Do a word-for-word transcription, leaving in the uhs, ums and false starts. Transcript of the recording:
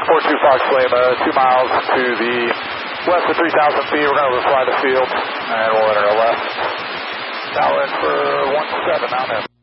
four two Fox Lima, two miles to the west of three thousand feet. We're going to fly the field, and we'll enter a left. Now in for one seven, out in.